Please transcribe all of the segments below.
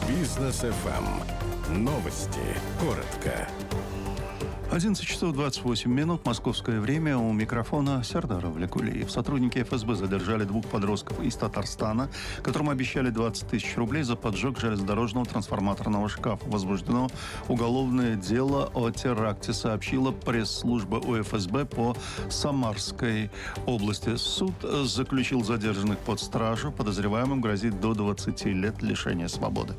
Бизнес ФМ. Новости. Коротко. 11 часов 28 минут. Московское время. У микрофона Сардар Авлякулиев. Сотрудники ФСБ задержали 2 подростков из Татарстана, которым обещали 20 тысяч рублей за поджог железнодорожного трансформаторного шкафа. Возбуждено уголовное дело о теракте, сообщила пресс-служба УФСБ по Самарской области. Суд заключил задержанных под стражу. Подозреваемым грозит до 20 лет лишения свободы.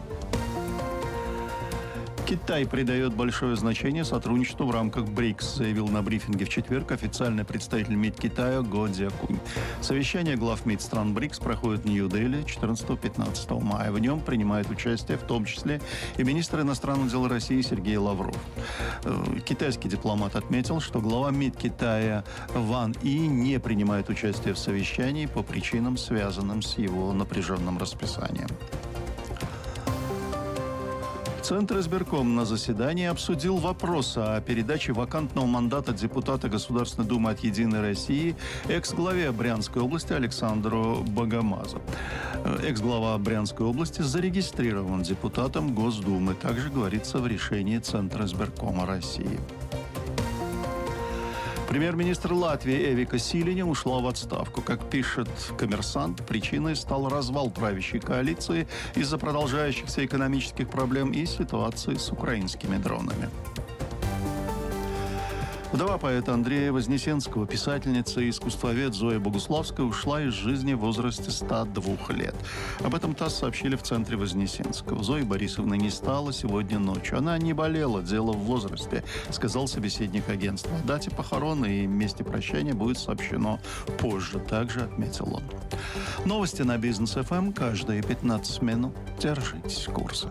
Китай придает большое значение сотрудничеству в рамках БРИКС, заявил на брифинге в четверг официальный представитель МИД Китая Го Дзякунь. Совещание глав МИД стран БРИКС проходит в Нью-Дели 14-15 мая. В нем принимает участие в том числе и министр иностранных дел России Сергей Лавров. Китайский дипломат отметил, что глава МИД Китая Ван И не принимает участие в совещании по причинам, связанным с его напряженным расписанием. Центр избирком на заседании обсудил вопрос о передаче вакантного мандата депутата Государственной Думы от «Единой России» экс-главе Брянской области Александру Богомазу. Экс-глава Брянской области зарегистрирован депутатом Госдумы. Также говорится в решении Центра избиркома России. Премьер-министр Латвии Эвика Силиня ушла в отставку. Как пишет «Коммерсант», причиной стал развал правящей коалиции из-за продолжающихся экономических проблем и ситуации с украинскими дронами. Вдова поэта Андрея Вознесенского, писательница и искусствовед Зоя Богуславская ушла из жизни в возрасте 102 лет. Об этом ТАСС сообщили в центре Вознесенского. Зои Борисовны не стало сегодня ночью. Она не болела, дело в возрасте, сказал собеседник агентства. О дате похорон и месте прощания будет сообщено позже, также отметил он. Новости на Бизнес ФМ каждые 15 минут. Держитесь курса.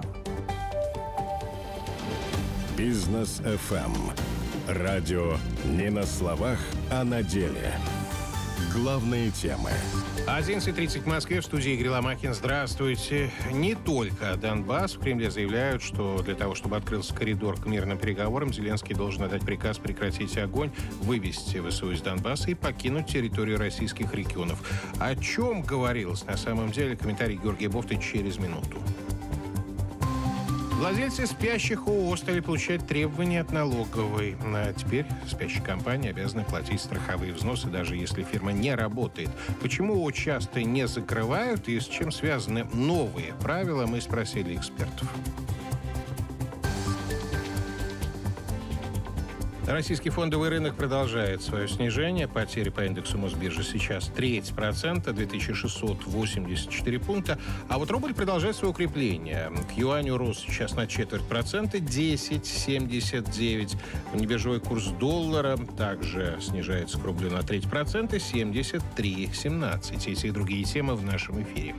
Бизнес ФМ. Радио не на словах, а на деле. Главные темы. 11:30 в Москве, в студии Игорь Ломакин. Здравствуйте. Не только Донбасс. В Кремле заявляют, что для того, чтобы открылся коридор к мирным переговорам, Зеленский должен отдать приказ прекратить огонь, вывести ВСУ из Донбасса и покинуть территорию российских регионов. О чем говорилось на самом деле? Комментарий Георгия Бофта через минуту. Владельцы спящих ООО стали получать требования от налоговой. А теперь спящие компании обязаны платить страховые взносы, даже если фирма не работает. Почему ООО часто не закрывают и с чем связаны новые правила, мы спросили экспертов. Российский фондовый рынок продолжает свое снижение. Потери по индексу Мосбиржи сейчас 0,3%, 2684 пункта. А вот рубль продолжает свое укрепление. К юаню рос сейчас на 0,25%, 10,79. Внебиржевой курс доллара также снижается к рублю на 0,3%, 73,17. Эти и другие темы в нашем эфире.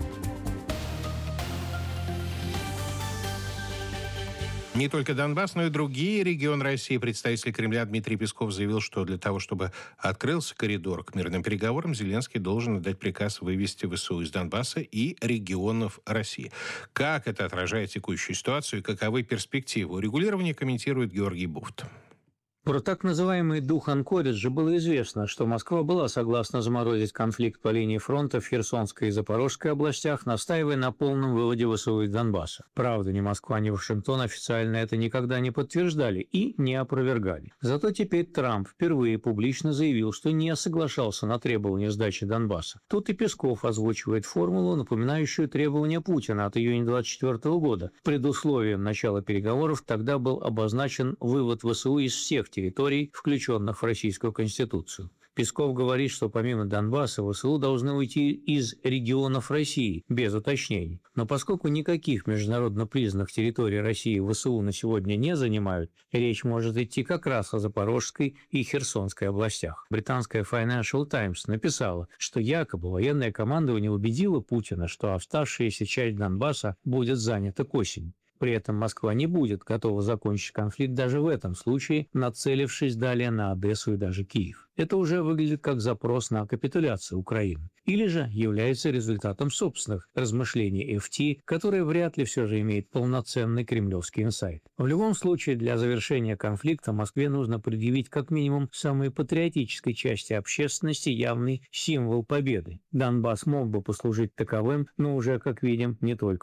Не только Донбасс, но и другие регионы России. Представитель Кремля Дмитрий Песков заявил, что для того, чтобы открылся коридор к мирным переговорам, Зеленский должен отдать приказ вывести ВСУ из Донбасса и регионов России. Как это отражает текущую ситуацию и каковы перспективы урегулирования, комментирует Георгий Буфт. Про так называемый дух Анкориджа было известно, что Москва была согласна заморозить конфликт по линии фронта в Херсонской и Запорожской областях, настаивая на полном выводе ВСУ из Донбасса. Правда, ни Москва, ни Вашингтон официально это никогда не подтверждали и не опровергали. Зато теперь Трамп впервые публично заявил, что не соглашался на требования сдачи Донбасса. Тут и Песков озвучивает формулу, напоминающую требования Путина от июня 2024 года. Предусловием начала переговоров тогда был обозначен вывод ВСУ из всех территорий, включенных в Российскую Конституцию. Песков говорит, что помимо Донбасса ВСУ должны уйти из регионов России, без уточнений. Но поскольку никаких международно признанных территорий России ВСУ на сегодня не занимают, речь может идти как раз о Запорожской и Херсонской областях. Британская Financial Times написала, что якобы военное командование убедило Путина, что оставшаяся часть Донбасса будет занята к осени. При этом Москва не будет готова закончить конфликт даже в этом случае, нацелившись далее на Одессу и даже Киев. Это уже выглядит как запрос на капитуляцию Украины. Или же является результатом собственных размышлений FT, которые вряд ли все же имеют полноценный кремлевский инсайт. В любом случае, для завершения конфликта Москве нужно предъявить как минимум самой патриотической части общественности явный символ победы. Донбасс мог бы послужить таковым, но уже, как видим, не только он.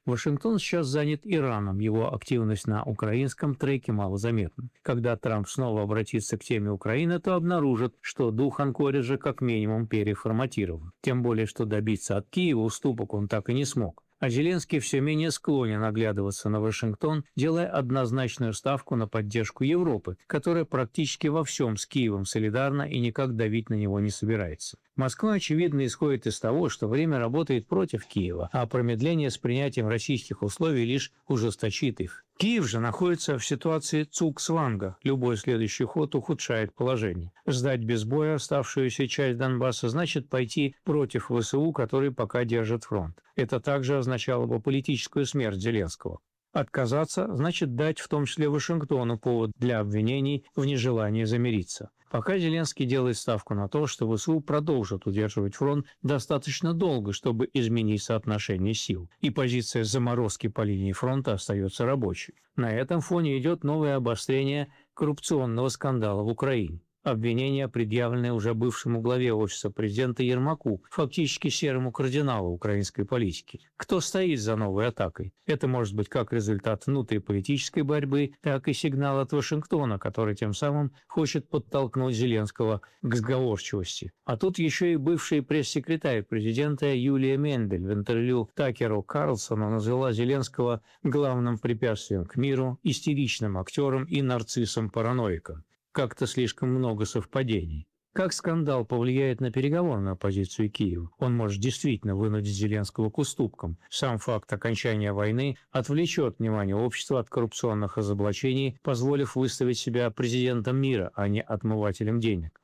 Вашингтон сейчас занят Ираном, его активность на украинском треке малозаметна. Когда Трамп снова обратится к теме Украины, то обнаружит, что дух Анкориджа как минимум переформатирован. Тем более, что добиться от Киева уступок он так и не смог. А Зеленский все менее склонен оглядываться на Вашингтон, делая однозначную ставку на поддержку Европы, которая практически во всем с Киевом солидарна и никак давить на него не собирается. Москва, очевидно, исходит из того, что время работает против Киева, а промедление с принятием российских условий лишь ужесточит их. Киев же находится в ситуации цугцванга. Любой следующий ход ухудшает положение. Сдать без боя оставшуюся часть Донбасса значит пойти против ВСУ, который пока держит фронт. Это также означало бы политическую смерть Зеленского. Отказаться значит дать в том числе Вашингтону повод для обвинений в нежелании замириться. Пока Зеленский делает ставку на то, что ВСУ продолжат удерживать фронт достаточно долго, чтобы изменить соотношение сил, и позиция заморозки по линии фронта остается рабочей. На этом фоне идет новое обострение коррупционного скандала в Украине. Обвинения, предъявленные уже бывшему главе Офиса президента Ермаку, фактически серому кардиналу украинской политики. Кто стоит за новой атакой? Это может быть как результат внутриполитической борьбы, так и сигнал от Вашингтона, который тем самым хочет подтолкнуть Зеленского к сговорчивости. А тут еще и бывший пресс-секретарь президента Юлия Мендель в интервью Такеру Карлсону назвала Зеленского главным препятствием к миру, истеричным актером и нарциссом-параноиком. Как-то слишком много совпадений. Как скандал повлияет на переговорную позицию Киева? Он может действительно вынудить Зеленского к уступкам. Сам факт окончания войны отвлечет внимание общества от коррупционных разоблачений, позволив выставить себя президентом мира, а не отмывателем денег.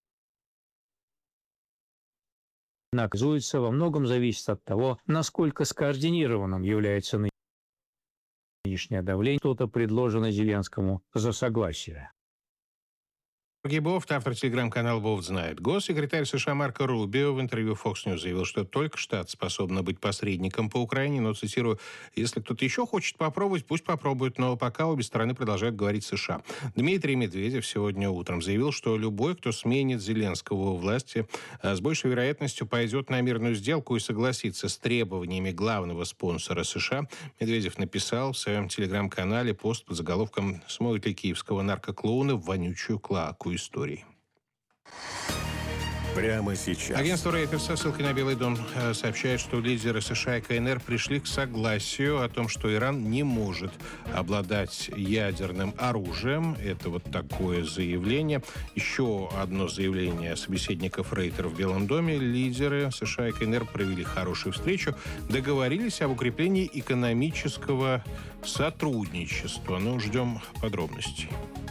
Однако, во многом зависит от того, насколько скоординированным является нынешнее давление, что-то предложено Зеленскому за согласие. Сергей Бофт, автор телеграм-канала «Бофт знает». Госсекретарь США Марко Рубио в интервью Fox News заявил, что только штат способен быть посредником по Украине, но, цитирую, «если кто-то еще хочет попробовать, пусть попробует, но пока обе стороны продолжают говорить США». Дмитрий Медведев сегодня утром заявил, что любой, кто сменит Зеленского у власти, с большей вероятностью пойдет на мирную сделку и согласится с требованиями главного спонсора США. Медведев написал в своем телеграм-канале пост под заголовком «Смоют ли киевского наркоклоуна в вонючую клоаку истории». Прямо сейчас. Агентство Reuters со ссылкой на Белый дом сообщает, что лидеры США и КНР пришли к согласию о том, что Иран не может обладать ядерным оружием. Это вот такое заявление. Еще одно заявление собеседников Рейтера в Белом доме. Лидеры США и КНР провели хорошую встречу, договорились об укреплении экономического сотрудничества. Ну, ждем подробностей.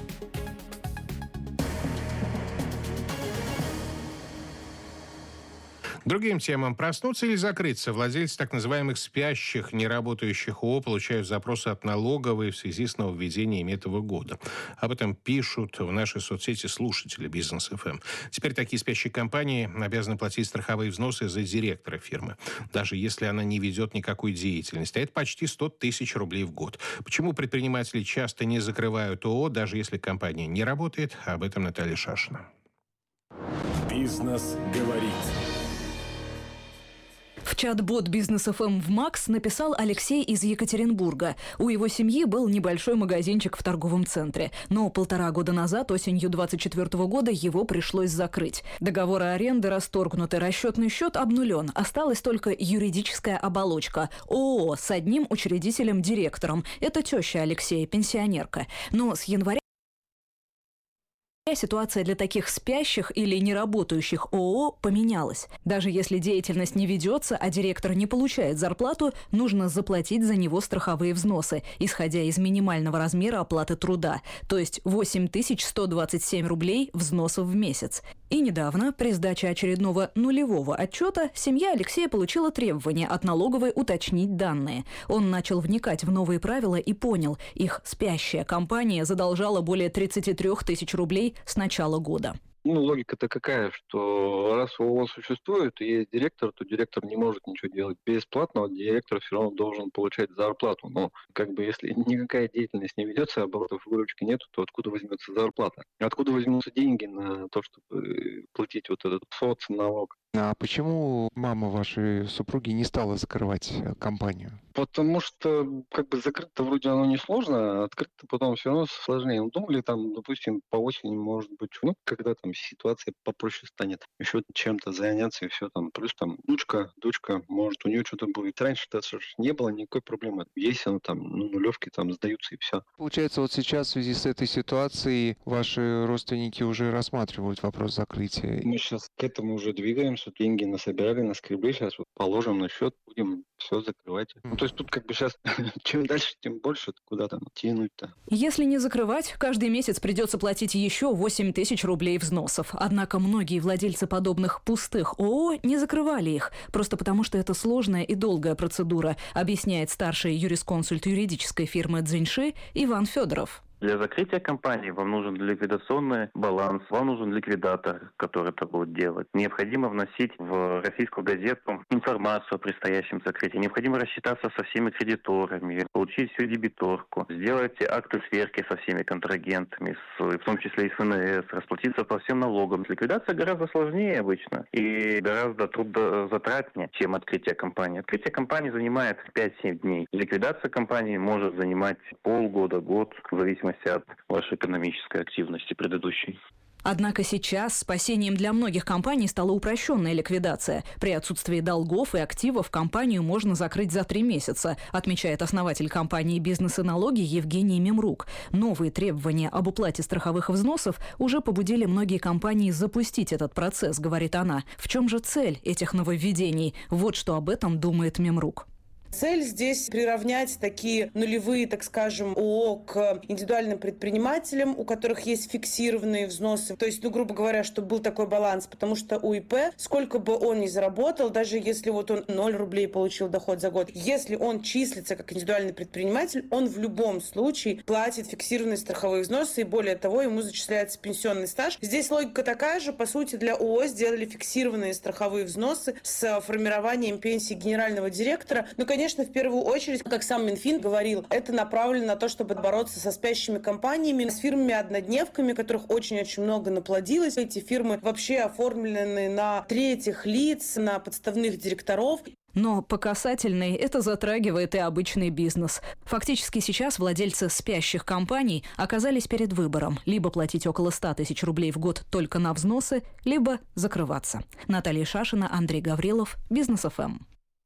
Другим темам. Проснуться или закрыться? Владельцы так называемых спящих, неработающих ООО получают запросы от налоговой в связи с нововведениями этого года. Об этом пишут в нашей соцсети слушатели Бизнес ФМ. Теперь такие спящие компании обязаны платить страховые взносы за директора фирмы, даже если она не ведет никакой деятельности. А это почти 100 тысяч рублей в год. Почему предприниматели часто не закрывают ООО, даже если компания не работает? Об этом Наталья Шашина. Бизнес говорит. В чат-бот Бизнес ФМ в Макс написал Алексей из Екатеринбурга. У его семьи был небольшой магазинчик в торговом центре. Но 1,5 года назад, осенью 2024 года, его пришлось закрыть. Договоры аренды расторгнуты, расчетный счет обнулен. Осталась только юридическая оболочка. ООО с одним учредителем-директором. Это теща Алексея, пенсионерка. Но с января ситуация для таких спящих или неработающих ООО поменялась. Даже если деятельность не ведется, а директор не получает зарплату, нужно заплатить за него страховые взносы, исходя из минимального размера оплаты труда, то есть 8127 рублей взносов в месяц. И недавно, при сдаче очередного нулевого отчета, семья Алексея получила требование от налоговой уточнить данные. Он начал вникать в новые правила и понял, их спящая компания задолжала более 33 тысяч рублей с начала года. Логика-то какая, что раз ООО существует и есть директор, то директор не может ничего делать бесплатно, директор все равно должен получать зарплату. Но если никакая деятельность не ведется, оборотов выручки нету, то откуда возьмется зарплата? Откуда возьмутся деньги на то, чтобы платить вот этот соцналог? А почему мама вашей супруги не стала закрывать компанию? Потому что закрыто вроде оно несложно, а открыто потом все равно сложнее. Ну, думали там, допустим, по осени, может быть, когда там ситуация попроще станет, еще чем-то заняться и все там. Плюс там дочка, может, у нее что-то будет. Раньше-то не было никакой проблемы. Есть она там, нулевки там сдаются и все. Получается, вот сейчас в связи с этой ситуацией ваши родственники уже рассматривают вопрос закрытия. Мы сейчас к этому уже двигаемся, деньги насобирали, наскребли, сейчас вот положим на счет, будем все закрывать. Ну, то есть тут сейчас чем дальше, тем больше куда там тянуть-то. Если не закрывать, каждый месяц придется платить еще 8 тысяч рублей взносов. Однако многие владельцы подобных пустых ООО не закрывали их, просто потому что это сложная и долгая процедура, объясняет старший юрисконсульт юридической фирмы «Цзиньши» Иван Федоров. Для закрытия компании вам нужен ликвидационный баланс, вам нужен ликвидатор, который это будет делать. Необходимо вносить в российскую газету информацию о предстоящем закрытии. Необходимо рассчитаться со всеми кредиторами, получить всю дебиторку, сделать акты сверки со всеми контрагентами, в том числе и с ФНС, расплатиться по всем налогам. Ликвидация гораздо сложнее обычно и гораздо трудозатратнее, чем открытие компании. Открытие компании занимает 5-7 дней. Ликвидация компании может занимать полгода, год, в зависимости от вашей экономической активности предыдущей. Однако сейчас спасением для многих компаний стала упрощенная ликвидация. При отсутствии долгов и активов компанию можно закрыть за 3 месяца, отмечает основатель компании «Бизнес и налоги» Евгений Мемрук. Новые требования об уплате страховых взносов уже побудили многие компании запустить этот процесс, говорит она. В чем же цель этих нововведений? Вот что об этом думает Мемрук. Цель здесь приравнять такие нулевые, так скажем, ООО к индивидуальным предпринимателям, у которых есть фиксированные взносы. То есть, грубо говоря, чтобы был такой баланс, потому что у ИП, сколько бы он ни заработал, даже если вот он 0 рублей получил доход за год, если он числится как индивидуальный предприниматель, он в любом случае платит фиксированные страховые взносы, и более того, ему зачисляется пенсионный стаж. Здесь логика такая же. По сути, для ООО сделали фиксированные страховые взносы с формированием пенсии генерального директора. Но, конечно, в первую очередь, как сам Минфин говорил, это направлено на то, чтобы бороться со спящими компаниями, с фирмами-однодневками, которых очень-очень много наплодилось. Эти фирмы вообще оформлены на третьих лиц, на подставных директоров. Но по касательной это затрагивает и обычный бизнес. Фактически сейчас владельцы спящих компаний оказались перед выбором: либо платить около 100 тысяч рублей в год только на взносы, либо закрываться. Наталья Шашина, Андрей Гаврилов, Бизнес ФМ.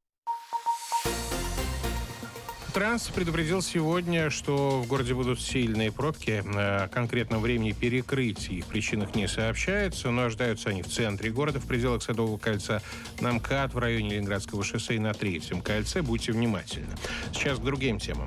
Транс предупредил сегодня, что в городе будут сильные пробки. О конкретном времени перекрытия и их причинах не сообщается, но ожидаются они в центре города, в пределах Садового кольца, на МКАД, в районе Ленинградского шоссе и на Третьем кольце. Будьте внимательны. Сейчас к другим темам.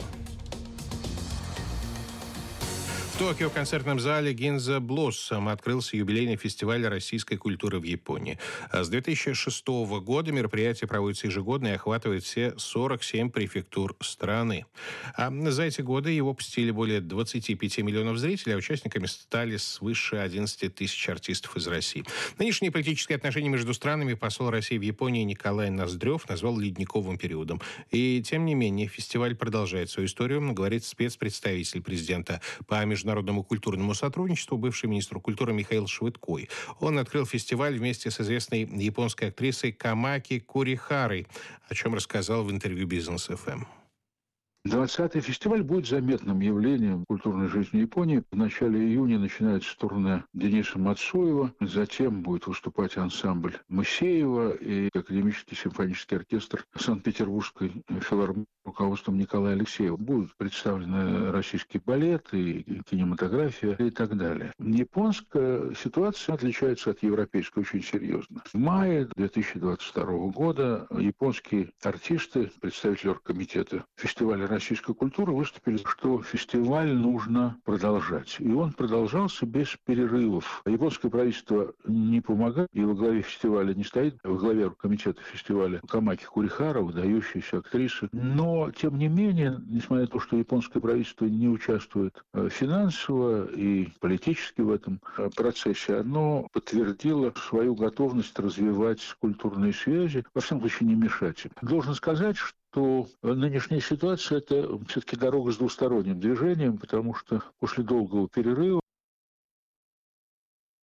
В Токио в концертном зале Гинза Блоссом открылся юбилейный фестиваль российской культуры в Японии. С 2006 года мероприятие проводится ежегодно и охватывает все 47 префектур страны. А за эти годы его посетили более 25 миллионов зрителей, а участниками стали свыше 11 тысяч артистов из России. Нынешние политические отношения между странами посол России в Японии Николай Ноздрев назвал ледниковым периодом. И тем не менее фестиваль продолжает свою историю, говорит спецпредставитель президента по международному культурному сотрудничеству, бывший министр культуры Михаил Швыдкой. Он открыл фестиваль вместе с известной японской актрисой Камаки Курихарой, о чем рассказал в интервью «Бизнес ФМ». 20-й фестиваль будет заметным явлением культурной жизни Японии. В начале июня начинается турне Дениса Мацуева, затем будет выступать ансамбль Моисеева и академический симфонический оркестр Санкт-Петербургской филармонии руководством Николая Алексеева. Будут представлены российский балет и кинематография и так далее. Японская ситуация отличается от европейской очень серьезно. В мае 2022 года японские артисты, представители оргкомитета фестиваля российской культуры, выступили, что фестиваль нужно продолжать. И он продолжался без перерывов. Японское правительство не помогает, и во главе фестиваля не стоит, во главе оргкомитета фестиваля Камаки Курихара, выдающаяся актриса. Но, тем не менее, несмотря на то, что японское правительство не участвует финансово и политически в этом процессе, оно подтвердило свою готовность развивать культурные связи, во всяком случае не мешать им. Должен сказать, что нынешняя ситуация – это все-таки дорога с двусторонним движением, потому что после долгого перерыва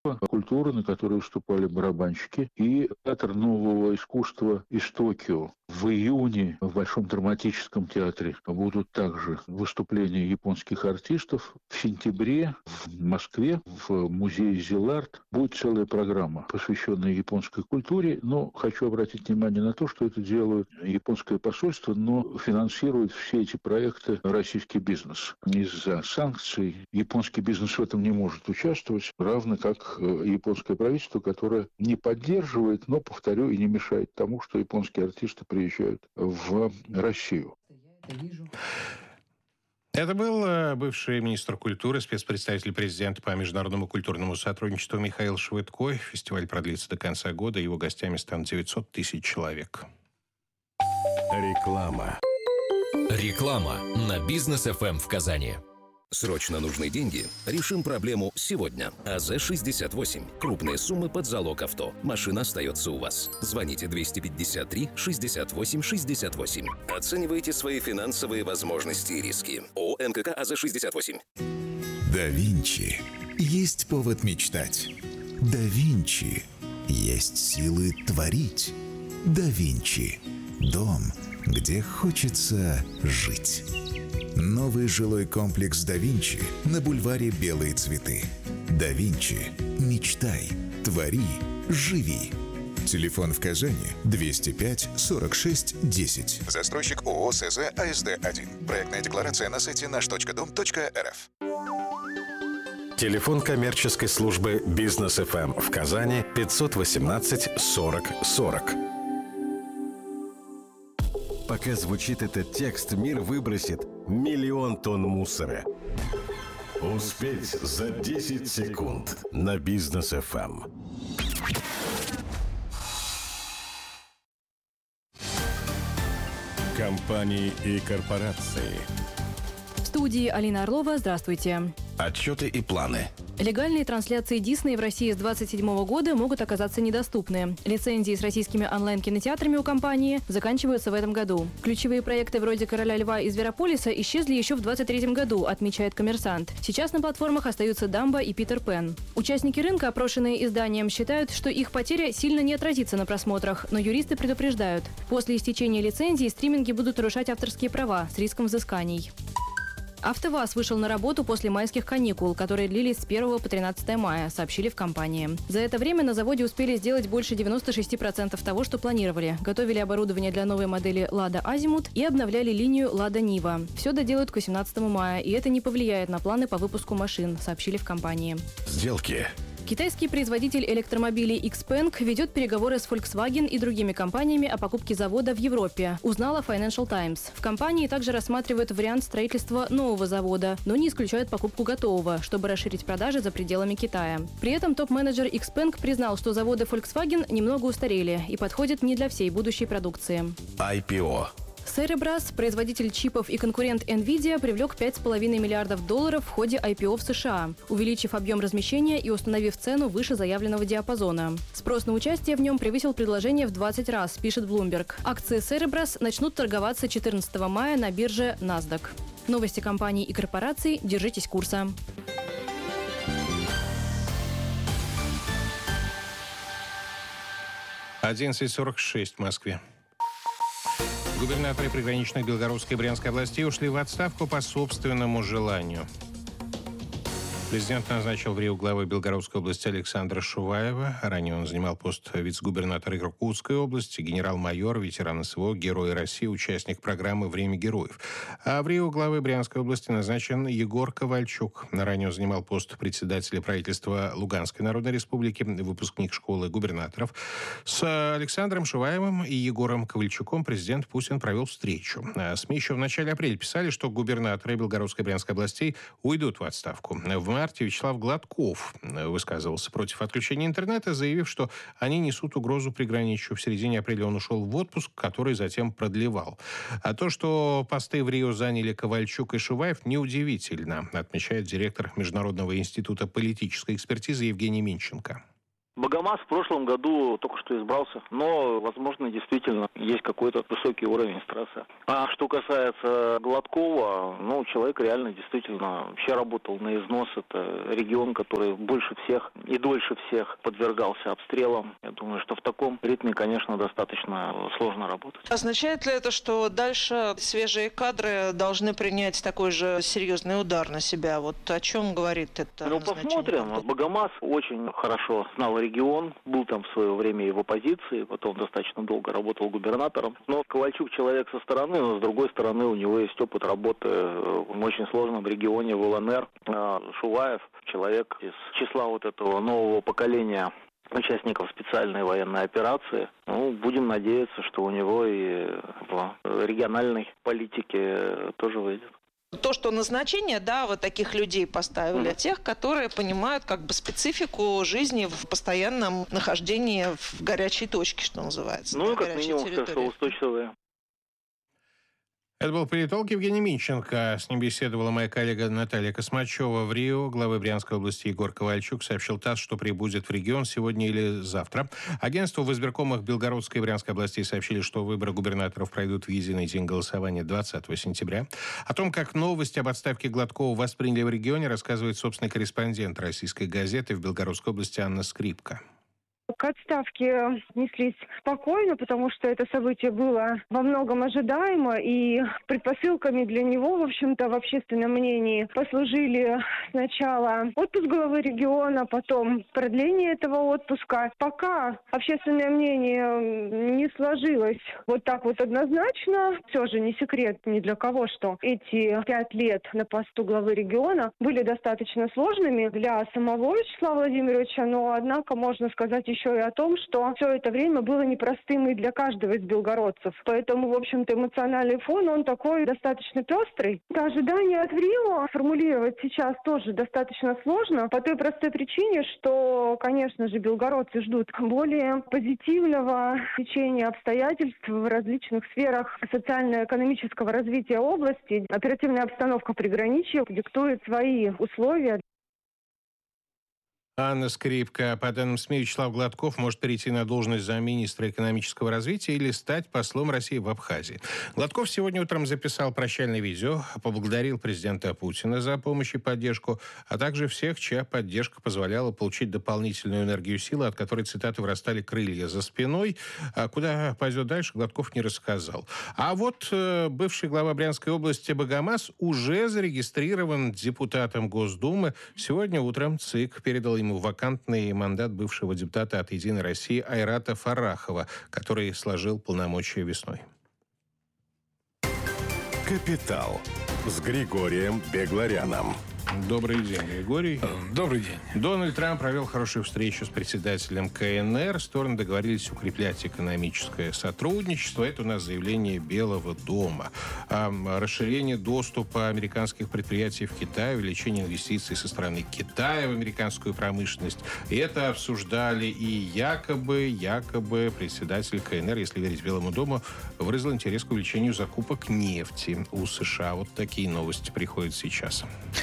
искусства, культуры, на которой выступали барабанщики, и театр нового искусства из Токио. В июне в Большом драматическом театре будут также выступления японских артистов. В сентябре в Москве в музее Зиларт будет целая программа, посвященная японской культуре. Но хочу обратить внимание на то, что это делает японское посольство, но финансирует все эти проекты российский бизнес. Из-за санкций японский бизнес в этом не может участвовать, равно как японское правительство, которое не поддерживает, но, повторю, и не мешает тому, что японские артисты приезжают в Россию. Это был бывший министр культуры, спецпредставитель президента по международному культурному сотрудничеству Михаил Швыдко. Фестиваль продлится до конца года. Его гостями станут 900 тысяч человек. Реклама. Реклама на Бизнес ФМ в Казани. Срочно нужны деньги? Решим проблему сегодня. АЗ-68. Крупные суммы под залог авто. Машина остается у вас. Звоните 253 68 68. Оценивайте свои финансовые возможности и риски. ООО НКК АЗ-68. Да Винчи. Есть повод мечтать. Да Винчи. Есть силы творить. Да Винчи. Дом, где хочется жить. Новый жилой комплекс «Да Винчи» на бульваре Белые цветы. «Да Винчи». Мечтай, твори, живи. Телефон в Казани 205 46 10. Застройщик ООО СЗ АСД-1. Проектная декларация на сайте наш.дом.рф. Телефон коммерческой службы «Бизнес ФМ» в Казани 518 40 40. Пока звучит этот текст, мир выбросит 1 миллион тонн мусора. Успеть за 10 секунд на Бизнес ФМ. Компании и корпорации. В студии Алина Орлова. Здравствуйте. Отчеты и планы. Легальные трансляции Дисней в России с 2027 года могут оказаться недоступны. Лицензии с российскими онлайн-кинотеатрами у компании заканчиваются в этом году. Ключевые проекты вроде «Короля льва» и «Зверополиса» исчезли еще в 2023 году, отмечает «Коммерсант». Сейчас на платформах остаются «Дамбо» и «Питер Пен». Участники рынка, опрошенные изданием, считают, что их потеря сильно не отразится на просмотрах, но юристы предупреждают. После истечения лицензии стриминги будут нарушать авторские права с риском взысканий. АвтоВАЗ вышел на работу после майских каникул, которые длились с 1 по 13 мая, сообщили в компании. За это время на заводе успели сделать больше 96% того, что планировали. Готовили оборудование для новой модели «Лада Азимут» и обновляли линию «Лада Нива». Все доделают к 18 мая, и это не повлияет на планы по выпуску машин, сообщили в компании. Сделки. Китайский производитель электромобилей XPeng ведет переговоры с Volkswagen и другими компаниями о покупке завода в Европе, узнала Financial Times. В компании также рассматривают вариант строительства нового завода, но не исключают покупку готового, чтобы расширить продажи за пределами Китая. При этом топ-менеджер XPeng признал, что заводы Volkswagen немного устарели и подходят не для всей будущей продукции. IPO. Cerebras, производитель чипов и конкурент NVIDIA, привлек $5,5 миллиардов в ходе IPO в США, увеличив объем размещения и установив цену выше заявленного диапазона. Спрос на участие в нем превысил предложение в 20 раз, пишет Bloomberg. Акции Cerebras начнут торговаться 14 мая на бирже NASDAQ. Новости компаний и корпораций. Держитесь курса. «11:46 в Москве. Губернаторы приграничных Белгородской и Брянской областей ушли в отставку по собственному желанию. Президент назначил в Рио главой Белгородской области Александра Шуваева. Ранее он занимал пост вице-губернатора Иркутской области, генерал-майор, ветеран СВО, Герой России, участник программы «Время героев». А в Рио главой Брянской области назначен Егор Ковальчук. Ранее он занимал пост председателя правительства Луганской Народной Республики, выпускник школы губернаторов. С Александром Шуваевым и Егором Ковальчуком президент Путин провел встречу. СМИ еще в начале апреля писали, что губернаторы Белгородской и Брянской областей уйдут в отставку. В марте Вячеслав Гладков высказывался против отключения интернета, заявив, что они несут угрозу приграничью. В середине апреля он ушел в отпуск, который затем продлевал. А то, что посты в Рио заняли Ковальчук и Шуваев, неудивительно, отмечает директор Международного института политической экспертизы Евгений Минченко. Богомаз в прошлом году только что избрался, но, возможно, действительно есть какой-то высокий уровень стресса. А что касается Гладкова, человек реально действительно вообще работал на износ. Это регион, который больше всех и дольше всех подвергался обстрелам. Я думаю, что в таком ритме, конечно, достаточно сложно работать. Означает ли это, что дальше свежие кадры должны принять такой же серьезный удар на себя? Вот о чем говорит это? Посмотрим. Богомаз очень хорошо знал регион, был там в свое время и в оппозиции, потом достаточно долго работал губернатором. Но Ковальчук человек со стороны, но с другой стороны у него есть опыт работы в очень сложном регионе в ЛНР. Шуваев человек из числа вот этого нового поколения участников специальной военной операции. Будем надеяться, что у него и в региональной политике тоже выйдет. То, что назначение, вот таких людей поставили, тех, которые понимают специфику жизни в постоянном нахождении в горячей точке, что называется. Как минимум, стрессоустойчивые. Это был политолог Евгений Минченко. С ним беседовала моя коллега Наталья Космачева в Рио. Главы Брянской области Егор Ковальчук сообщил ТАСС, что прибудет в регион сегодня или завтра. Агентству в избиркомах Белгородской и Брянской областей сообщили, что выборы губернаторов пройдут в единый день голосования 20 сентября. О том, как новость об отставке Гладкова восприняли в регионе, рассказывает собственный корреспондент российской газеты в Белгородской области Анна Скрипка. К отставке отнеслись спокойно, потому что это событие было во многом ожидаемо, и предпосылками для него, в общем-то, в общественном мнении послужили сначала отпуск главы региона, потом продление этого отпуска. Пока общественное мнение не сложилось вот так вот однозначно, все же не секрет ни для кого, что эти 5 лет на посту главы региона были достаточно сложными для самого Вячеслава Владимировича, но, однако, можно сказать еще и о том, что все это время было непростым и для каждого из белгородцев. Поэтому, в общем-то, эмоциональный фон, он такой достаточно пестрый. Ожидания от Рио формулировать сейчас тоже достаточно сложно, по той простой причине, что, конечно же, белгородцы ждут более позитивного течения обстоятельств в различных сферах социально-экономического развития области. Оперативная обстановка приграничья диктует свои условия. Анна Скрипка. По данным СМИ, Вячеслав Гладков может перейти на должность замминистра экономического развития или стать послом России в Абхазии. Гладков сегодня утром записал прощальное видео, поблагодарил президента Путина за помощь и поддержку, а также всех, чья поддержка позволяла получить дополнительную энергию силы, от которой, цитаты, вырастали крылья за спиной. А куда пойдет дальше, Гладков не рассказал. А вот бывший глава Брянской области Богомаз уже зарегистрирован депутатом Госдумы. Сегодня утром ЦИК передал ему вакантный мандат бывшего депутата от «Единой России» Айрата Фарахова, который сложил полномочия весной. «Капитал» с Григорием Бегларяном. Добрый день, Григорий. Добрый день. Дональд Трамп провел хорошую встречу с председателем КНР. Стороны договорились укреплять экономическое сотрудничество. Это у нас заявление Белого дома. Расширение доступа американских предприятий в Китай, увеличение инвестиций со стороны Китая в американскую промышленность. И это обсуждали и якобы председатель КНР, если верить Белому дому, выразил интерес к увеличению закупок нефти у США. Вот такие новости приходят сейчас.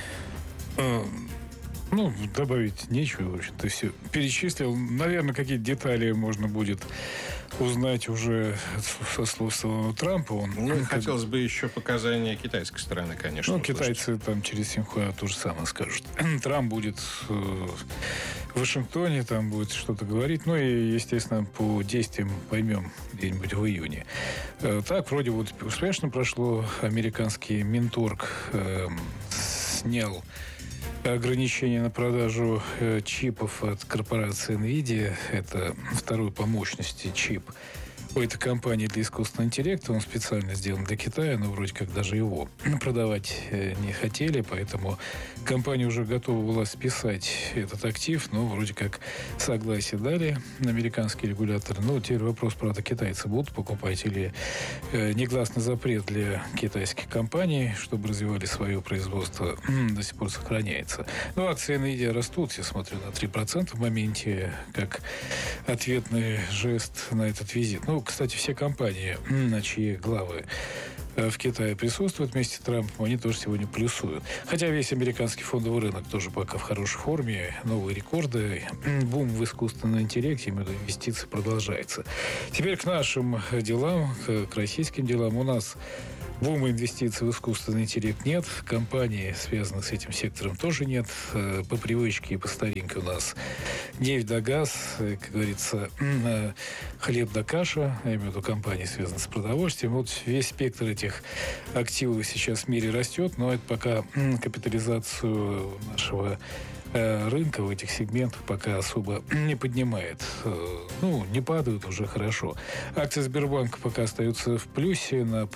Добавить нечего, в общем-то, все перечислил. Наверное, какие-то детали можно будет узнать уже со слов самого Трампа. Хотелось бы еще показания китайской стороны, конечно. Китайцы там через Синьхуа то же самое скажут. Трамп будет в Вашингтоне, там будет что-то говорить. И, естественно, по действиям поймем где-нибудь в июне. Так, вроде успешно прошло. Американский Минторг снял ограничение на продажу чипов от корпорации NVIDIA. Это второй по мощности чип у этой компании для искусственного интеллекта. Он специально сделан для Китая, но вроде как даже его продавать не хотели, поэтому компания уже готова была списать этот актив, но вроде как согласие дали американские регуляторы. Теперь вопрос, правда, китайцы будут покупать или негласный запрет для китайских компаний, чтобы развивали свое производство, до сих пор сохраняется. Акции NVIDIA растут, я смотрю, на 3% в моменте, как ответный жест на этот визит. Кстати, все компании, на чьи главы в Китае присутствуют вместе с Трампом, они тоже сегодня плюсуют. Хотя весь американский фондовый рынок тоже пока в хорошей форме, новые рекорды, бум в искусственном интеллекте, инвестиции продолжается. Теперь к нашим делам, к российским делам. У нас бума инвестиций в искусственный интеллект нет. Компаний, связанных с этим сектором, тоже нет. По привычке и по старинке у нас нефть да газ, как говорится, хлеб да каша. Я имею в виду компании, связанные с продовольствием. Вот весь спектр этих активов сейчас в мире растет, но это пока капитализацию нашего рынка в этих сегментах пока особо не поднимает. Не падают уже хорошо. Акции Сбербанка пока остаются в плюсе на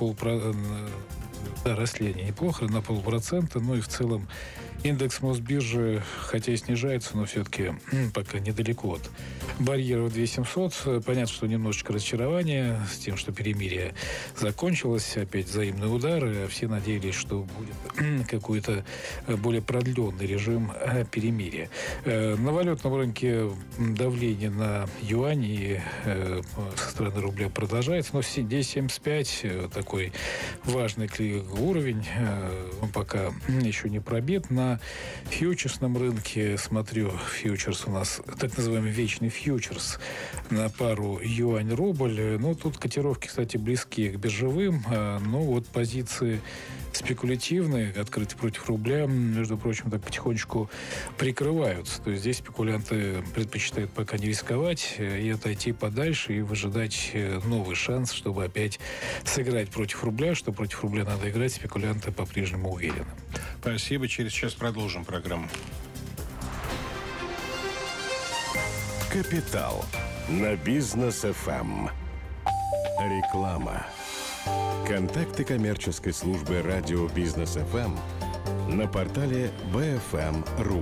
росли они неплохо, на 0,5%. Ну и в целом индекс Мосбиржи, хотя и снижается, но все-таки пока недалеко от барьера 2700. Понятно, что немножечко разочарование с тем, что перемирие закончилось. Опять взаимные удары. Все надеялись, что будет какой-то более продленный режим перемирия. На валютном рынке давление на юань и со стороны рубля продолжается. Но здесь 75 такой важный уровень. Он пока еще не пробит. На фьючерсном рынке, смотрю, фьючерс у нас так называемый вечный фьючерс на пару юань-рубль. Тут котировки, кстати, близки к биржевым. Но вот позиции спекулятивные, открытые против рубля, между прочим, так потихонечку прикрываются. То есть здесь спекулянты предпочитают пока не рисковать и отойти подальше и выжидать новый шанс, чтобы опять сыграть против рубля. Что против рубля надо играть, спекулянты по-прежнему уверены. Спасибо. Через час продолжим программу. Капитал на Бизнес ФМ. Реклама. Контакты коммерческой службы радио Бизнес ФМ на портале bfm.ru.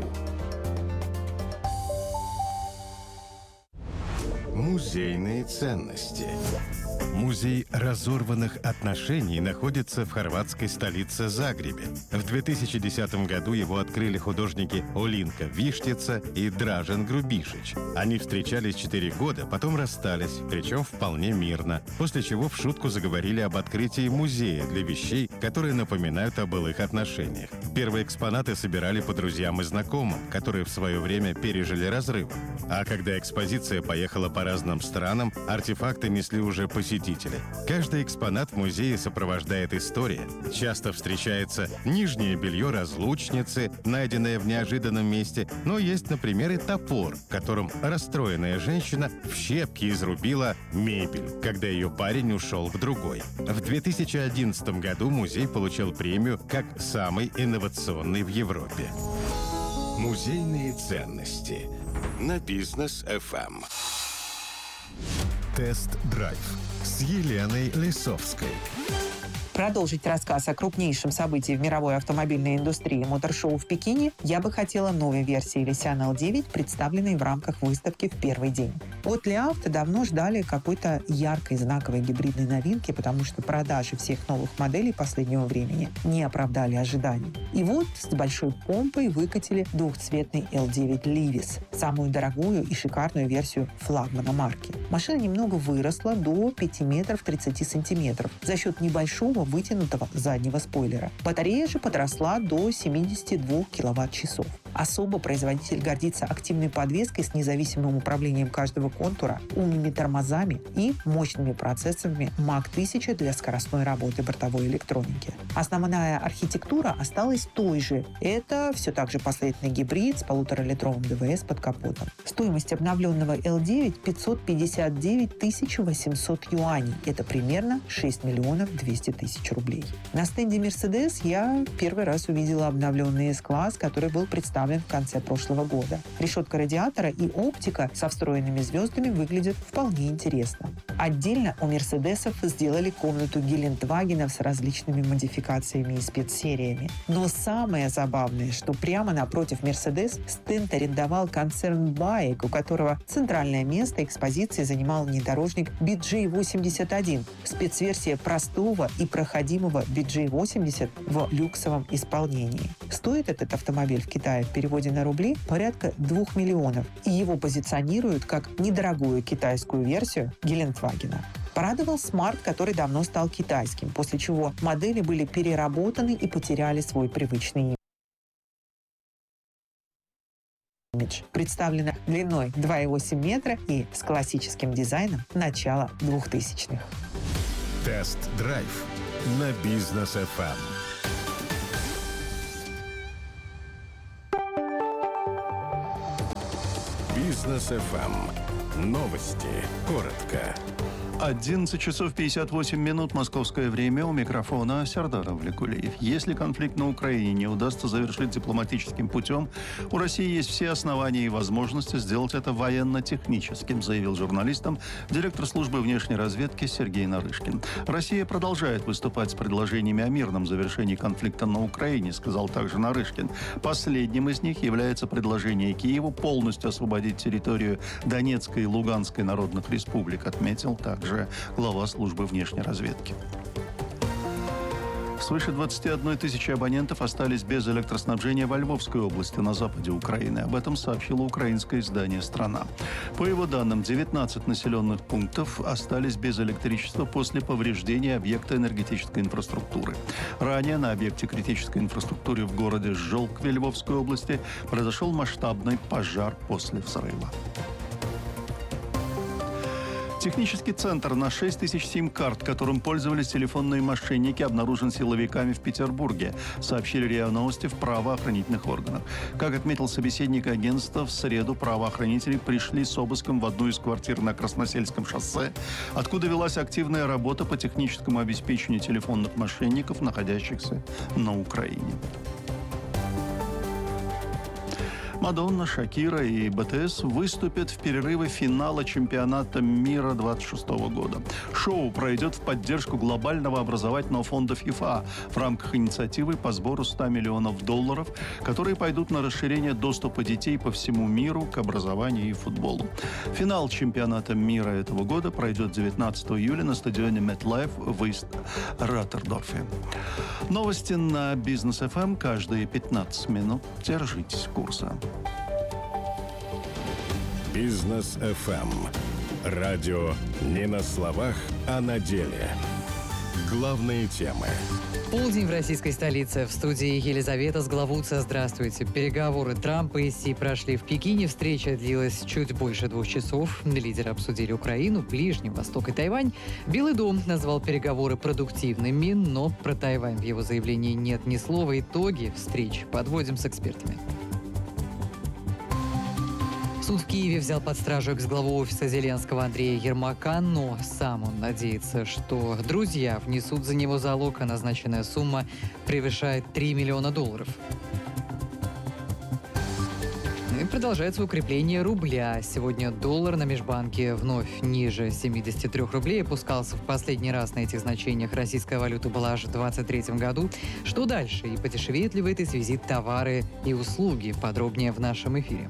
Музейные ценности. Музей разорванных отношений находится в хорватской столице Загребе. В 2010 году его открыли художники Олинка Виштица и Дражен Грубишич. Они встречались 4 года, потом расстались, причем вполне мирно, после чего в шутку заговорили об открытии музея для вещей, которые напоминают о былых отношениях. Первые экспонаты собирали по друзьям и знакомым, которые в свое время пережили разрыв. А когда экспозиция поехала по разным странам, артефакты несли уже посетители. Каждый экспонат в музее сопровождает история. Часто встречается нижнее белье разлучницы, найденное в неожиданном месте, но есть, например, и топор, которым расстроенная женщина в щепки изрубила мебель, когда ее парень ушел к другой. В 2011 году музей получил премию как самый инновационный в Европе. Музейные ценности на Бизнес ФМ. Тест-драйв с Еленой Лисовской. Продолжить рассказ о крупнейшем событии в мировой автомобильной индустрии мотор-шоу в Пекине я бы хотела новой версии Lysian L9, представленной в рамках выставки в первый день. От Ли Авто давно ждали какой-то яркой знаковой гибридной новинки, потому что продажи всех новых моделей последнего времени не оправдали ожиданий. И вот с большой помпой выкатили двухцветный L9 Livis, самую дорогую и шикарную версию флагмана марки. Машина немного выросла до 5 метров 30 сантиметров за счет небольшого вытянутого заднего спойлера. Батарея же подросла до 72 киловатт-часов. Особо производитель гордится активной подвеской с независимым управлением каждого контура, умными тормозами и мощными процессорами Mach 1000 для скоростной работы бортовой электроники. Основная архитектура осталась той же. Это все так же последовательный гибрид с 1,5-литровым ДВС под капотом. Стоимость обновленного L9 – 559 800 юаней. Это примерно 6 миллионов 200 тысяч рублей. На стенде Mercedes я первый раз увидела обновленный S-класс, который был представлен в конце прошлого года. Решетка радиатора и оптика со встроенными звездами выглядят вполне интересно. Отдельно у Мерседесов сделали комнату Гелендвагенов с различными модификациями и спецсериями. Но самое забавное, что прямо напротив Мерседес стенд арендовал концерн Байек, у которого центральное место экспозиции занимал внедорожник BJ81, спецверсия простого и проходимого BJ80 в люксовом исполнении. Стоит этот автомобиль в Китае в переводе на рубли порядка 2 миллионов, и его позиционируют как недорогую китайскую версию Гелендвагена. Порадовал смарт, который давно стал китайским, после чего модели были переработаны и потеряли свой привычный имидж. Представлена длиной 2,8 метра и с классическим дизайном начала 2000-х. Тест-драйв на Бизнес ФМ. Бизнес ФМ. Новости. Коротко. 11 часов 58 минут московское время. У микрофона Сардар Авликулиев. Если конфликт на Украине не удастся завершить дипломатическим путем, у России есть все основания и возможности сделать это военно-техническим, заявил журналистам директор службы внешней разведки Сергей Нарышкин. Россия продолжает выступать с предложениями о мирном завершении конфликта на Украине, сказал также Нарышкин. Последним из них является предложение Киеву полностью освободить территорию Донецкой и Луганской народных республик, отметил также глава службы внешней разведки. Свыше 21 тысячи абонентов остались без электроснабжения во Львовской области на западе Украины. Об этом сообщило украинское издание «Страна». По его данным, 19 населенных пунктов остались без электричества после повреждения объекта энергетической инфраструктуры. Ранее на объекте критической инфраструктуры в городе Жолкве Львовской области произошел масштабный пожар после взрыва. Технический центр на 6 тысяч сим-карт, которым пользовались телефонные мошенники, обнаружен силовиками в Петербурге, сообщили РИА Новости в правоохранительных органах. Как отметил собеседник агентства, в среду правоохранители пришли с обыском в одну из квартир на Красносельском шоссе, откуда велась активная работа по техническому обеспечению телефонных мошенников, находящихся на Украине. Мадонна, Шакира и БТС выступят в перерыве финала чемпионата мира 2026 года. Шоу пройдет в поддержку глобального образовательного фонда ФИФА в рамках инициативы по сбору $100 миллионов, которые пойдут на расширение доступа детей по всему миру к образованию и футболу. Финал чемпионата мира этого года пройдет 19 июля на стадионе MetLife в Ист-Роттердорфе. Новости на Бизнес ФМ каждые 15 минут. Держитесь курса. Бизнес ФМ. Радио не на словах, а на деле. Главные темы. Полдень в российской столице. В студии Елизавета Сглавутца. Здравствуйте. Переговоры Трампа и Си прошли в Пекине. Встреча длилась чуть больше 2 часов. Лидеры обсудили Украину, Ближний Восток и Тайвань. Белый дом назвал переговоры продуктивными, но про Тайвань в его заявлении нет ни слова. Итоги встреч подводим с экспертами. Суд в Киеве взял под стражу экс-главу офиса Зеленского Андрея Ермака, но сам он надеется, что друзья внесут за него залог, а назначенная сумма превышает $3 миллиона. И продолжается укрепление рубля. Сегодня доллар на межбанке вновь ниже 73 рублей. Опускался в последний раз на этих значениях. Российская валюта была аж в 2023 году. Что дальше? И подешевеют ли в этой связи товары и услуги? Подробнее в нашем эфире.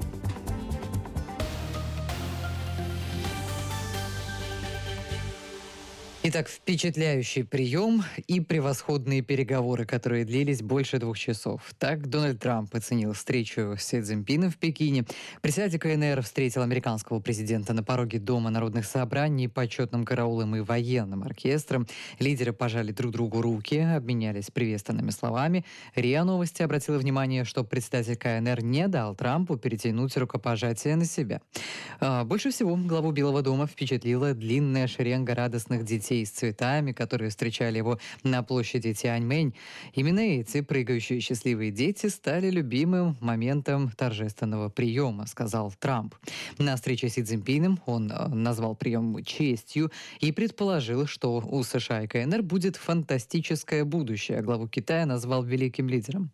Итак, впечатляющий прием и превосходные переговоры, которые длились больше 2 часов. Так Дональд Трамп оценил встречу с Си Цзиньпином в Пекине. Председатель КНР встретил американского президента на пороге Дома народных собраний почетным караулом и военным оркестром. Лидеры пожали друг другу руки, обменялись приветственными словами. РИА Новости обратила внимание, что председатель КНР не дал Трампу перетянуть рукопожатие на себя. Больше всего главу Белого дома впечатлила длинная шеренга радостных детей с цветами, которые встречали его на площади Тяньмэнь. Именно эти прыгающие счастливые дети стали любимым моментом торжественного приема, сказал Трамп. На встрече с Си Цзиньпином он назвал прием честью и предположил, что у США и КНР будет фантастическое будущее. Главу Китая назвал великим лидером.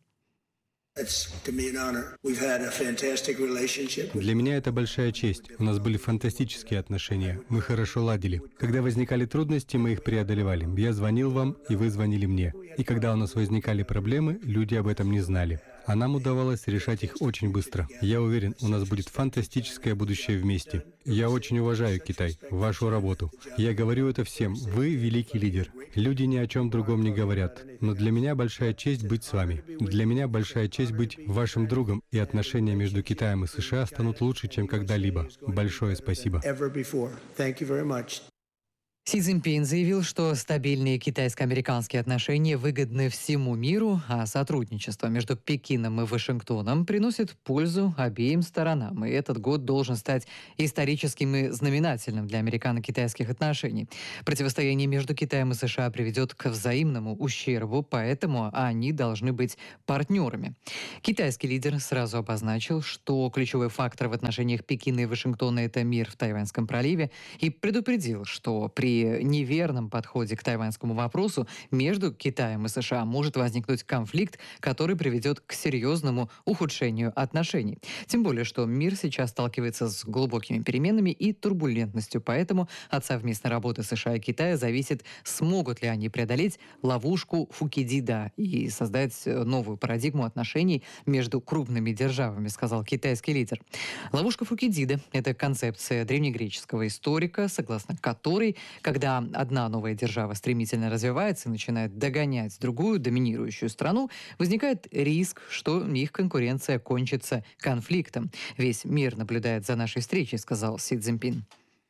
Для меня это большая честь. У нас были фантастические отношения. Мы хорошо ладили. Когда возникали трудности, мы их преодолевали. Я звонил вам, и вы звонили мне. И когда у нас возникали проблемы, люди об этом не знали. А нам удавалось решать их очень быстро. Я уверен, у нас будет фантастическое будущее вместе. Я очень уважаю Китай, вашу работу. Я говорю это всем. Вы великий лидер. Люди ни о чем другом не говорят. Но для меня большая честь быть с вами. Для меня большая честь быть вашим другом. И отношения между Китаем и США станут лучше, чем когда-либо. Большое спасибо. Си Цзиньпин заявил, что стабильные китайско-американские отношения выгодны всему миру, а сотрудничество между Пекином и Вашингтоном приносит пользу обеим сторонам. И этот год должен стать историческим и знаменательным для американо-китайских отношений. Противостояние между Китаем и США приведет к взаимному ущербу, поэтому они должны быть партнерами. Китайский лидер сразу обозначил, что ключевой фактор в отношениях Пекина и Вашингтона – это мир в Тайваньском проливе, и предупредил, что при неверном подходе к тайваньскому вопросу между Китаем и США может возникнуть конфликт, который приведет к серьезному ухудшению отношений. Тем более, что мир сейчас сталкивается с глубокими переменами и турбулентностью, поэтому от совместной работы США и Китая зависит, смогут ли они преодолеть ловушку Фукидида и создать новую парадигму отношений между крупными державами, сказал китайский лидер. Ловушка Фукидида – это концепция древнегреческого историка, согласно которой, когда одна новая держава стремительно развивается и начинает догонять другую доминирующую страну, возникает риск, что их конкуренция кончится конфликтом. Весь мир наблюдает за нашей встречей, сказал Си Цзиньпин.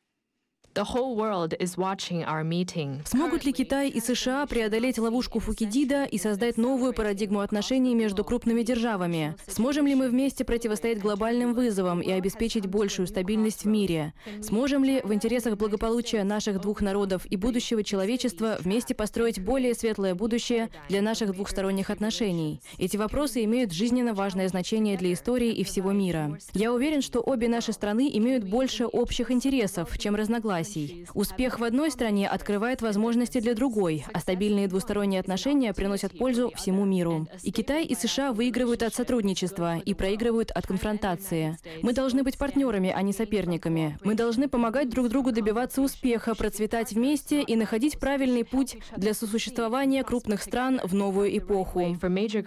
Смогут ли Китай и США преодолеть ловушку Фукидида и создать новую парадигму отношений между крупными державами? Сможем ли мы вместе противостоять глобальным вызовам и обеспечить большую стабильность в мире? Сможем ли в интересах благополучия наших двух народов и будущего человечества вместе построить более светлое будущее для наших двухсторонних отношений? Эти вопросы имеют жизненно важное значение для истории и всего мира. Я уверен, что обе наши страны имеют больше общих интересов, чем разногласий. Успех в одной стране открывает возможности для другой, а стабильные двусторонние отношения приносят пользу всему миру. И Китай, и США выигрывают от сотрудничества и проигрывают от конфронтации. Мы должны быть партнерами, а не соперниками. Мы должны помогать друг другу добиваться успеха, процветать вместе и находить правильный путь для сосуществования крупных стран в новую эпоху.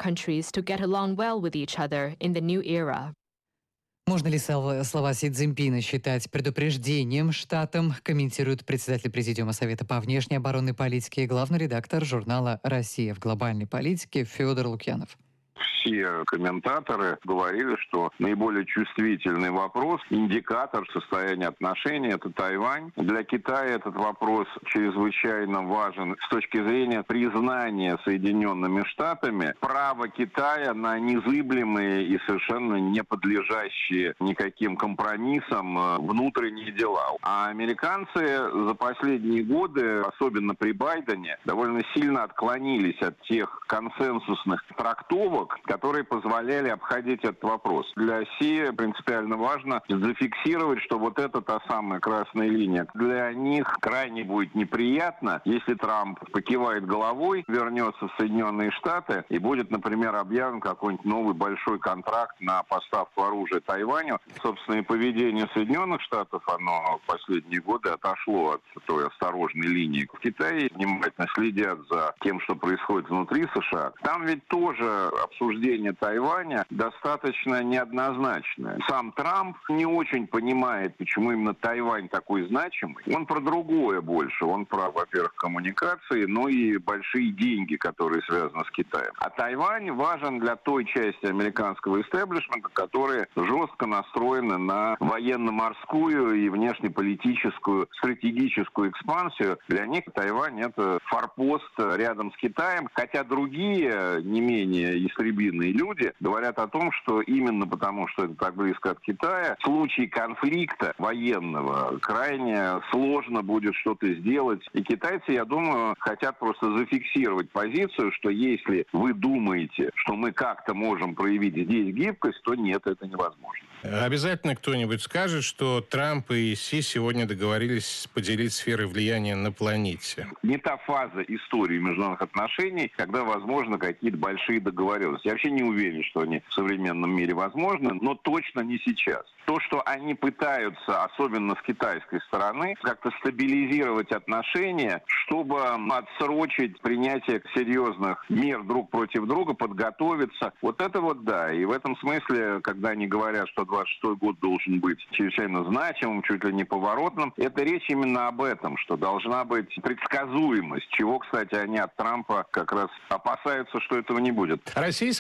Можно ли слова Си Цзиньпина считать предупреждением Штатам, комментирует председатель Президиума Совета по внешней оборонной политике и главный редактор журнала «Россия в глобальной политике» Федор Лукьянов. Все комментаторы говорили, что наиболее чувствительный вопрос, индикатор состояния отношений – это Тайвань. Для Китая этот вопрос чрезвычайно важен с точки зрения признания Соединенными Штатами права Китая на незыблемые и совершенно не подлежащие никаким компромиссам внутренние дела. А американцы за последние годы, особенно при Байдене, довольно сильно отклонились от тех консенсусных трактовок, которые позволяли обходить этот вопрос. Для Си принципиально важно зафиксировать, что вот это та самая красная линия. Для них крайне будет неприятно, если Трамп покивает головой, вернется в Соединенные Штаты и будет, например, объявлен какой-нибудь новый большой контракт на поставку оружия Тайваню. Собственно, и поведение Соединенных Штатов, оно в последние годы отошло от той осторожной линии. В Китае внимательно следят за тем, что происходит внутри США. Там ведь тоже обсуждение Тайваня достаточно неоднозначное. Сам Трамп не очень понимает, почему именно Тайвань такой значимый. Он про другое больше. Он про, во-первых, коммуникации, но и большие деньги, которые связаны с Китаем. А Тайвань важен для той части американского истеблишмента, которая жестко настроена на военно-морскую и внешнеполитическую стратегическую экспансию. Для них Тайвань – это форпост рядом с Китаем, хотя другие, не менее истребиные люди говорят о том, что именно потому, что это так близко от Китая, в случае конфликта военного крайне сложно будет что-то сделать. И китайцы, я думаю, хотят просто зафиксировать позицию, что если вы думаете, что мы как-то можем проявить здесь гибкость, то нет, это невозможно. Обязательно кто-нибудь скажет, что Трамп и Си сегодня договорились поделить сферы влияния на планете. Не та фаза истории международных отношений, когда возможны какие-то большие договоренности. Я вообще не уверен, что они в современном мире возможны, но точно не сейчас. То, что они пытаются, особенно с китайской стороны, как-то стабилизировать отношения, чтобы отсрочить принятие серьезных мер друг против друга, подготовиться. Вот это вот да. И в этом смысле, когда они говорят, что 26-й год должен быть чрезвычайно значимым, чуть ли не поворотным, это речь именно об этом, что должна быть предсказуемость, чего, кстати, они от Трампа как раз опасаются, что этого не будет. Российские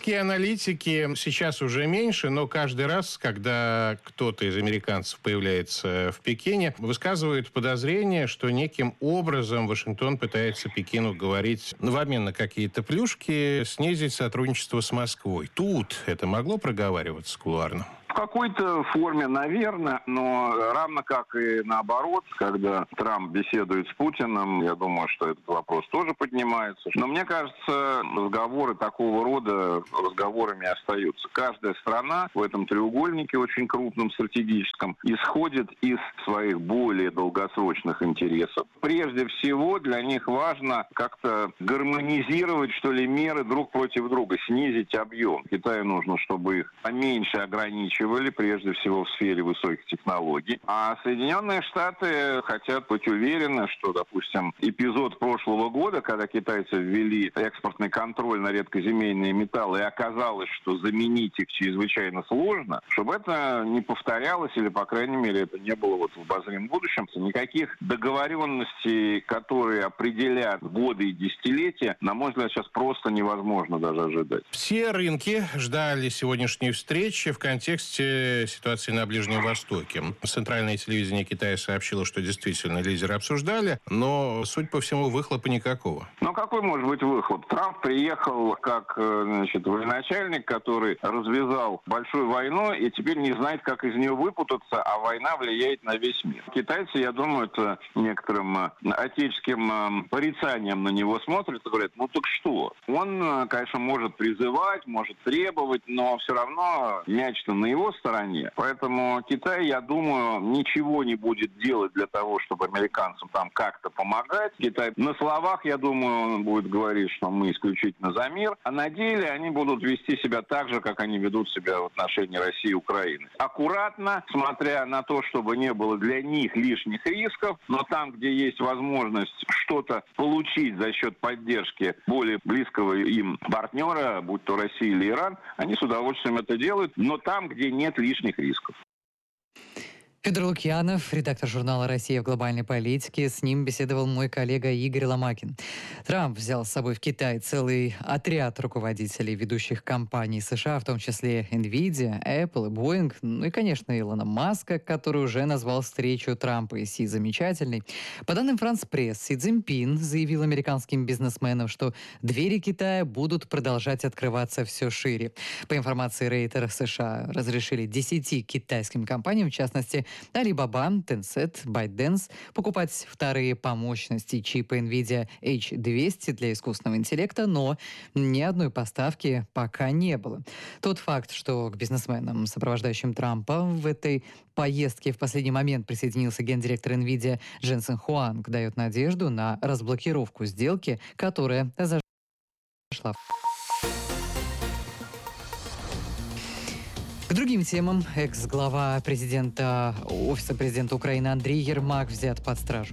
Китайские аналитики сейчас уже меньше, но каждый раз, когда кто-то из американцев появляется в Пекине, высказывают подозрение, что неким образом Вашингтон пытается Пекину говорить в обмен на какие-то плюшки, снизить сотрудничество с Москвой. Тут это могло проговариваться кулуарно? В какой-то форме, наверное, но равно как и наоборот, когда Трамп беседует с Путиным, я думаю, что этот вопрос тоже поднимается. Но мне кажется, разговоры такого рода разговорами остаются. Каждая страна в этом треугольнике очень крупном, стратегическом, исходит из своих более долгосрочных интересов. Прежде всего, для них важно как-то гармонизировать, что ли, меры друг против друга, снизить объем. Китаю нужно, чтобы их поменьше ограничивали, прежде всего в сфере высоких технологий. А Соединенные Штаты хотят быть уверены, что, допустим, эпизод прошлого года, когда китайцы ввели экспортный контроль на редкоземельные металлы, и оказалось, что заменить их чрезвычайно сложно, чтобы это не повторялось, или, по крайней мере, это не было вот в обозримом будущем. Никаких договоренностей, которые определят годы и десятилетия, на мой взгляд, сейчас просто невозможно даже ожидать. Все рынки ждали сегодняшней встречи в контексте ситуации на Ближнем Востоке. Центральное телевидение Китая сообщило, что действительно лидеры обсуждали, но, судя по всему, выхлопа никакого. Ну, какой может быть выхлоп? Трамп приехал как, военачальник, который развязал большую войну и теперь не знает, как из нее выпутаться, а война влияет на весь мир. Китайцы, я думаю, это некоторым отеческим порицанием на него смотрят и говорят, ну так что? Он, конечно, может призывать, может требовать, но все равно мяч-то на его стороне. Поэтому Китай, я думаю, ничего не будет делать для того, чтобы американцам там как-то помогать. Китай на словах, я думаю, он будет говорить, что мы исключительно за мир, а на деле они будут вести себя так же, как они ведут себя в отношении России и Украины. Аккуратно, смотря на то, чтобы не было для них лишних рисков, но там, где есть возможность что-то получить за счет поддержки более близкого им партнера, будь то Россия или Иран, они с удовольствием это делают, но там, где нет лишних рисков. Федор Лукьянов, редактор журнала «Россия в глобальной политике». С ним беседовал мой коллега Игорь Ломакин. Трамп взял с собой в Китай целый отряд руководителей ведущих компаний США, в том числе NVIDIA, Apple и Boeing, ну и, конечно, Илона Маска, который уже назвал встречу Трампа и Си замечательной. По данным France Press, Си Цзиньпин заявил американским бизнесменам, что двери Китая будут продолжать открываться все шире. По информации Рейтер, США разрешили 10 китайским компаниям, в частности, Alibaba, Tencent, ByteDance покупать вторые по мощности чипы NVIDIA H200 для искусственного интеллекта, но ни одной поставки пока не было. Тот факт, что к бизнесменам, сопровождающим Трампа в этой поездке в последний момент присоединился гендиректор NVIDIA Дженсен Хуанг, дает надежду на разблокировку сделки, которая зашла. К другим темам. Экс-глава Офиса президента Украины Андрей Ермак взят под стражу.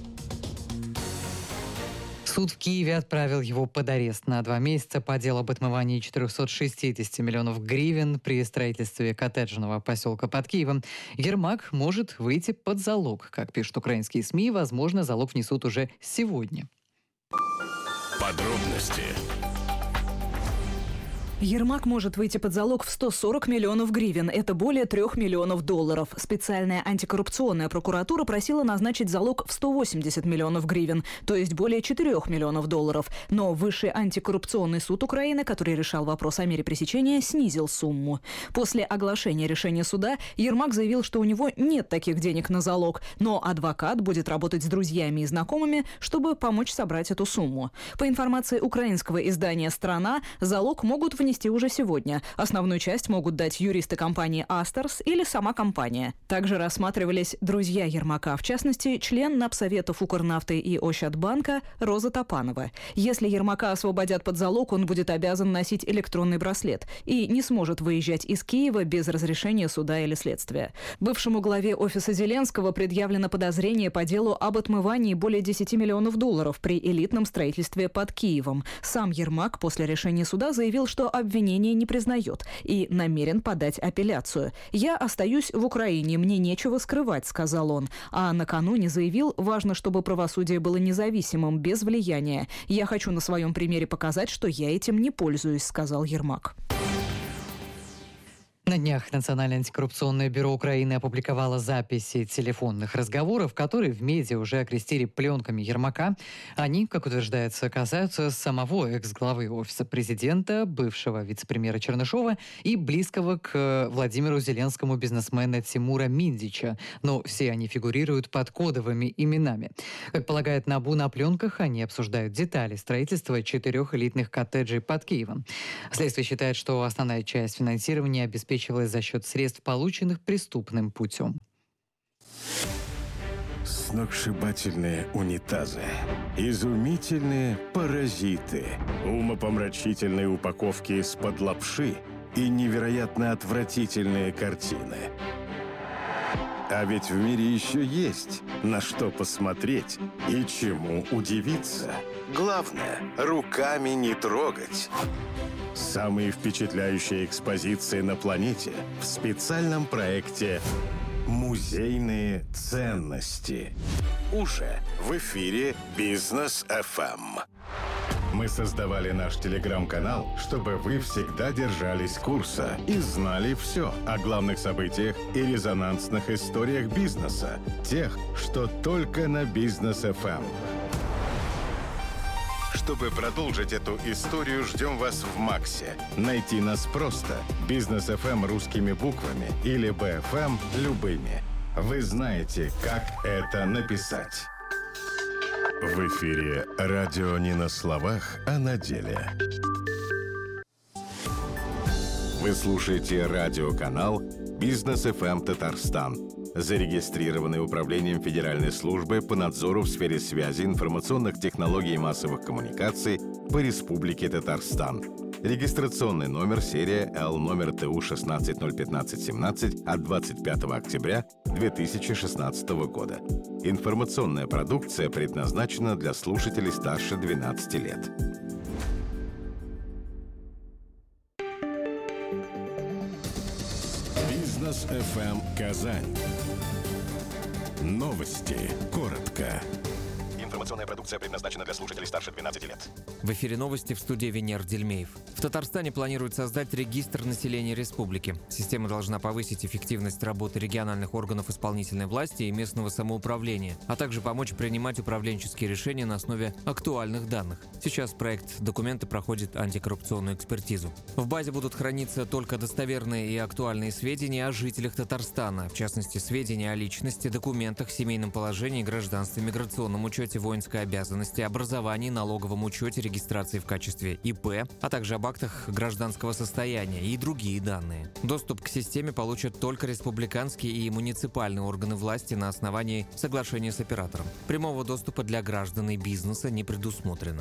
Суд в Киеве отправил его под арест на 2 месяца по делу об отмывании 460 миллионов гривен при строительстве коттеджного поселка под Киевом. Ермак может выйти под залог. Как пишут украинские СМИ, возможно, залог внесут уже сегодня. Подробности. Ермак может выйти под залог в 140 миллионов гривен. Это более 3 миллионов долларов. Специальная антикоррупционная прокуратура просила назначить залог в 180 миллионов гривен, то есть более 4 миллионов долларов. Но Высший антикоррупционный суд Украины, который решал вопрос о мере пресечения, снизил сумму. После оглашения решения суда Ермак заявил, что у него нет таких денег на залог, но адвокат будет работать с друзьями и знакомыми, чтобы помочь собрать эту сумму. По информации украинского издания «Страна», залог могут внести уже сегодня. Основную часть могут дать юристы компании «Астерс» или сама компания. Также рассматривались друзья Ермака, в частности, член Напсоветов Укрнафты и Ощадбанка Роза Топанова. Если Ермака освободят под залог, он будет обязан носить электронный браслет и не сможет выезжать из Киева без разрешения суда или следствия. Бывшему главе офиса Зеленского предъявлено подозрение по делу об отмывании более 10 миллионов долларов при элитном строительстве под Киевом. Сам Ермак после решения суда заявил, что обвинение не признает и намерен подать апелляцию. «Я остаюсь в Украине, мне нечего скрывать», — сказал он. А накануне заявил, важно, чтобы правосудие было независимым, без влияния. «Я хочу на своем примере показать, что я этим не пользуюсь», — сказал Ермак. На днях Национальное антикоррупционное бюро Украины опубликовало записи телефонных разговоров, которые в медиа уже окрестили пленками Ермака. Они, как утверждается, касаются самого экс-главы Офиса президента, бывшего вице-премьера Чернышова и близкого к Владимиру Зеленскому бизнесмена Тимура Миндича. Но все они фигурируют под кодовыми именами. Как полагает НАБУ, на пленках они обсуждают детали строительства 4 элитных коттеджей под Киевом. Следствие считает, что основная часть финансирования обеспечивается за счет средств, полученных преступным путем. Сногсшибательные унитазы, изумительные паразиты, умопомрачительные упаковки из-под лапши и невероятно отвратительные картины. А ведь в мире еще есть на что посмотреть и чему удивиться. Главное, руками не трогать. Самые впечатляющие экспозиции на планете в специальном проекте «Музейные ценности». Уже в эфире Бизнес FM. Мы создавали наш телеграм-канал, чтобы вы всегда держались курса и знали все о главных событиях и резонансных историях бизнеса. Тех, что только на Бизнес FM. Чтобы продолжить эту историю, ждем вас в Максе. Найти нас просто. Бизнес FM русскими буквами или БФМ любыми. Вы знаете, как это написать. В эфире радио не на словах, а на деле. Вы слушаете радиоканал Бизнес FM Татарстан, зарегистрированный Управлением Федеральной службы по надзору в сфере связи, информационных технологий и массовых коммуникаций по Республике Татарстан. Регистрационный номер серия Л номер ТУ 16-015-17 от 25 октября 2016 года. Информационная продукция предназначена для слушателей старше 12 лет. Бизнес FM Казань. Новости. Коротко. Информационная продукция предназначена для слушателей старше 12 лет. В эфире новости, в студии Венер Дельмеев. В Татарстане планируют создать регистр населения республики. Система должна повысить эффективность работы региональных органов исполнительной власти и местного самоуправления, а также помочь принимать управленческие решения на основе актуальных данных. Сейчас проект документа проходит антикоррупционную экспертизу. В базе будут храниться только достоверные и актуальные сведения о жителях Татарстана, в частности, сведения о личности, документах, семейном положении, гражданстве, миграционном учете, воинской обязанности, образовании, налоговом учете, регистрации в качестве ИП, а также об актах гражданского состояния и другие данные. Доступ к системе получат только республиканские и муниципальные органы власти на основании соглашения с оператором. Прямого доступа для граждан и бизнеса не предусмотрено.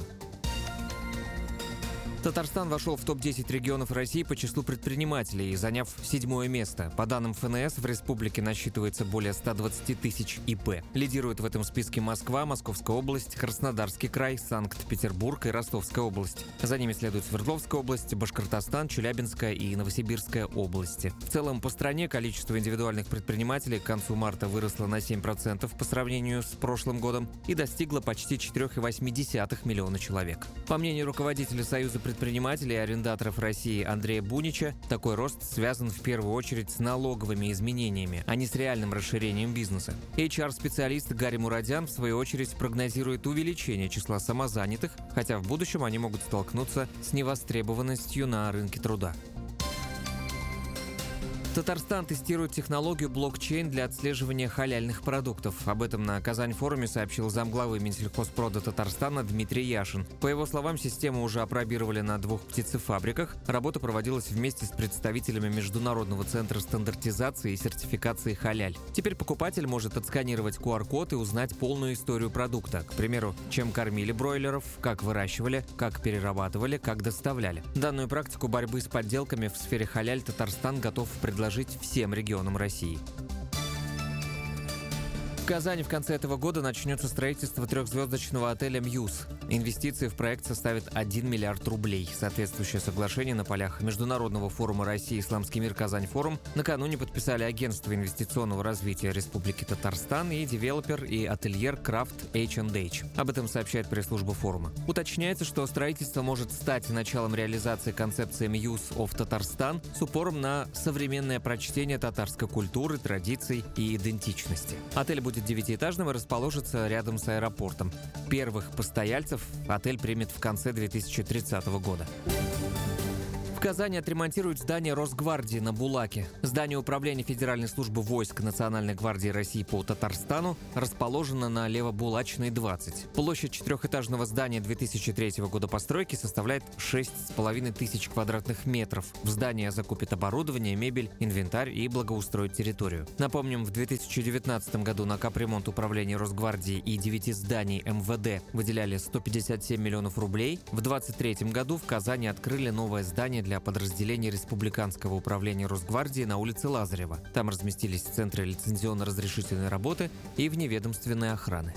Татарстан вошел в топ-10 регионов России по числу предпринимателей, заняв 7-е место. По данным ФНС, в республике насчитывается более 120 тысяч ИП. Лидируют в этом списке Москва, Московская область, Краснодарский край, Санкт-Петербург и Ростовская область. За ними следуют Свердловская область, Башкортостан, Челябинская и Новосибирская области. В целом, по стране количество индивидуальных предпринимателей к концу марта выросло на 7% по сравнению с прошлым годом и достигло почти 4,8 миллиона человек. По мнению руководителя Союза предпринимателей и арендаторов России Андрея Бунича, такой рост связан в первую очередь с налоговыми изменениями, а не с реальным расширением бизнеса. HR-специалист Гарри Мурадян, в свою очередь, прогнозирует увеличение числа самозанятых, хотя в будущем они могут столкнуться с невостребованностью на рынке труда. Татарстан тестирует технологию блокчейн для отслеживания халяльных продуктов. Об этом на Казань-форуме сообщил замглавы Минсельхозпрода Татарстана Дмитрий Яшин. По его словам, систему уже опробировали на 2 птицефабриках. Работа проводилась вместе с представителями Международного центра стандартизации и сертификации халяль. Теперь покупатель может отсканировать QR-код и узнать полную историю продукта. К примеру, чем кормили бройлеров, как выращивали, как перерабатывали, как доставляли. Данную практику борьбы с подделками в сфере халяль Татарстан готов предложить всем регионам России. В Казани в конце этого года начнется строительство трехзвездочного отеля «Мьюз». Инвестиции в проект составят 1 миллиард рублей. Соответствующее соглашение на полях Международного форума России «Исламский мир. Казань-форум» накануне подписали Агентство инвестиционного развития Республики Татарстан и девелопер и ательер Крафт H&H. Об этом сообщает пресс-служба форума. Уточняется, что строительство может стать началом реализации концепции «Мьюз of Татарстан» с упором на современное прочтение татарской культуры, традиций и идентичности. Отель будет 9-этажным и расположится рядом с аэропортом. Первых постояльцев отель примет в конце 2030 года. В Казани отремонтируют здание Росгвардии на Булаке. Здание управления Федеральной службы войск Национальной гвардии России по Татарстану расположено на Левобулачной, 20. Площадь четырехэтажного здания 2003 года постройки составляет 6,5 тысяч квадратных метров. В здании закупят оборудование, мебель, инвентарь и благоустроят территорию. Напомним, в 2019 году на капремонт управления Росгвардии и 9 зданий МВД выделяли 157 миллионов рублей. В 2023 году в Казани открыли новое здание для подразделений Республиканского управления Росгвардии на улице Лазарева. Там разместились центры лицензионно-разрешительной работы и вневедомственной охраны.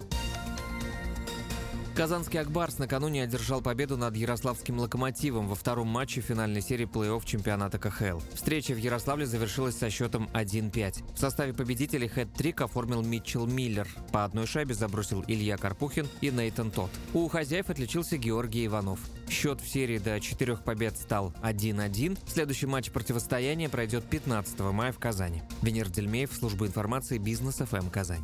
Казанский «Акбарс» накануне одержал победу над ярославским «Локомотивом» во втором матче финальной серии плей-офф чемпионата КХЛ. Встреча в Ярославле завершилась со счетом 1-5. В составе победителей хэт-трик оформил Митчелл Миллер. По одной шайбе забросил Илья Карпухин и Нейтан Тот. У хозяев отличился Георгий Иванов. Счет в серии до 4 побед стал 1-1. Следующий матч противостояния пройдет 15 мая в Казани. Венер Дельмеев, служба информации «Бизнес ФМ Казань».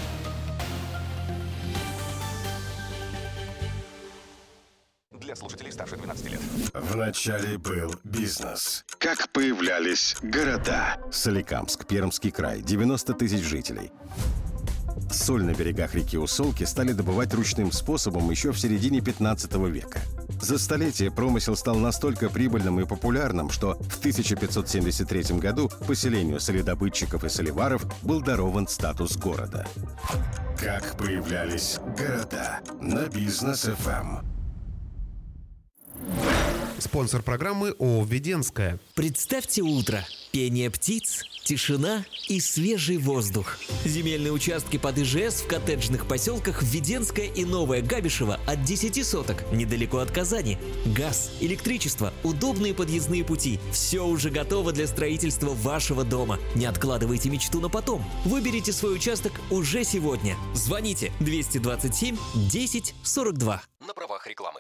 Для слушателей старше 12 лет. Вначале был бизнес. Как появлялись города. Соликамск, Пермский край, 90 тысяч жителей. Соль на берегах реки Усолки стали добывать ручным способом еще в середине 15 века. За столетие промысел стал настолько прибыльным и популярным, что в 1573 году поселению соледобытчиков и солеваров был дарован статус города. Как появлялись города на Бизнес ФМ. Спонсор программы ООО «Веденская». Представьте утро. Пение птиц, тишина и свежий воздух. Земельные участки под ИЖС в коттеджных поселках Веденская и Новая Габишева от 10 соток, недалеко от Казани. Газ, электричество, удобные подъездные пути. Все уже готово для строительства вашего дома. Не откладывайте мечту на потом. Выберите свой участок уже сегодня. Звоните 227 10 42. На правах рекламы.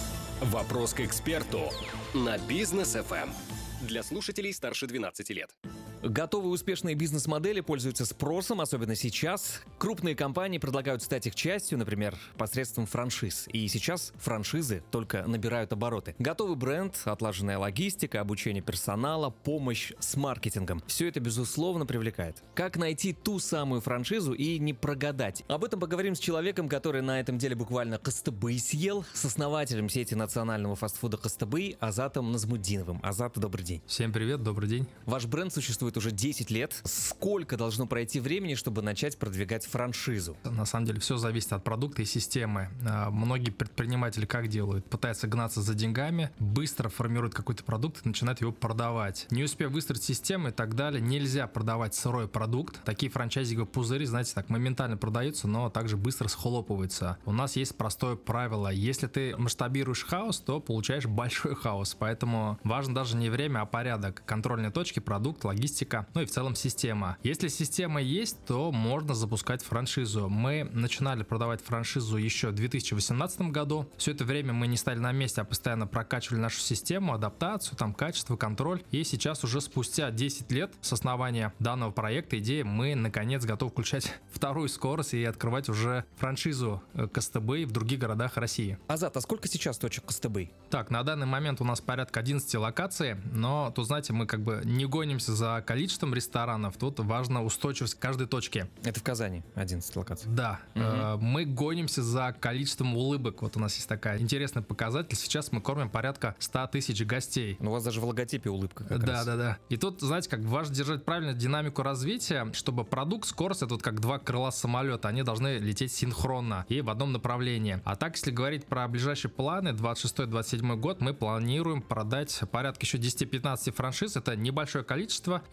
Вопрос к эксперту на Бизнес ФМ. Для слушателей старше 12 лет. Готовые успешные бизнес-модели пользуются спросом, особенно сейчас. Крупные компании предлагают стать их частью, например, посредством франшиз. И сейчас франшизы только набирают обороты. Готовый бренд, отлаженная логистика, обучение персонала, помощь с маркетингом. Все это, безусловно, привлекает. Как найти ту самую франшизу и не прогадать? Об этом поговорим с человеком, который на этом деле буквально кыстыбый съел, с основателем сети национального фастфуда «Кыстыбый» Азатом Назмутдиновым. Азат, добрый день. Всем привет, добрый день. Ваш бренд существует уже 10 лет. Сколько должно пройти времени, чтобы начать продвигать франшизу? На самом деле все зависит от продукта и системы. Многие предприниматели как делают? Пытаются гнаться за деньгами, быстро формируют какой-то продукт и начинают его продавать. Не успев выстроить систему и так далее, нельзя продавать сырой продукт. Такие франчайзинговые пузыри, знаете, так моментально продаются, но также быстро схлопываются. У нас есть простое правило. Если ты масштабируешь хаос, то получаешь большой хаос. Поэтому важно даже не время, а порядок. Контрольные точки, продукт, логистика, ну и в целом система. Если система есть, то можно запускать франшизу. Мы начинали продавать франшизу еще в 2018 году. Все это время мы не стали на месте, а постоянно прокачивали нашу систему, адаптацию, там качество, контроль. И сейчас уже спустя 10 лет с основания данного проекта, идеи, мы наконец готовы включать вторую скорость и открывать уже франшизу Кыстыбый в других городах России. Азат, а сколько сейчас точек Кыстыбый? Так, на данный момент у нас порядка 11 локаций, но тут, знаете, мы как бы не гонимся за количеством ресторанов, тут важна устойчивость каждой точки. Это в Казани 11 локаций? Да. Мы гонимся за количеством улыбок. Вот у нас есть такая интересный показатель. Сейчас мы кормим порядка 100 тысяч гостей. Ну, у вас даже в логотипе улыбка как раз. Да. И тут, знаете, как важно держать правильную динамику развития, чтобы продукт, скорость, это вот как два крыла самолета, они должны лететь синхронно и в одном направлении. А так, если говорить про ближайшие планы, 26-27 год, мы планируем продать порядка еще 10-15 франшиз. Это небольшое количество